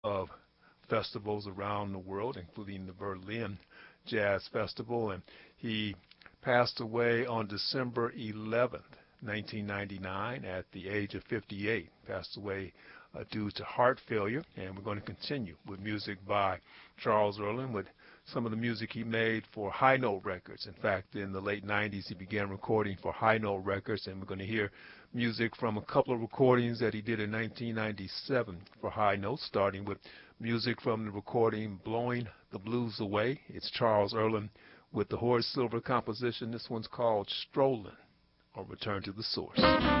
of festivals around the world, including the Berlin Jazz Festival. And he passed away on December 11th, 1999, at the age of 58. Passed away due to heart failure. And we're going to continue with music by Charles Earland, with some of the music he made for High Note Records. In fact, in the late 90s, he began recording for High Note Records, and we're going to hear music from a couple of recordings that he did in 1997 for High Note, starting with music from the recording Blowing the Blues Away. It's Charles Earland with the Horace Silver composition. This one's called Strollin', or Return to the Source.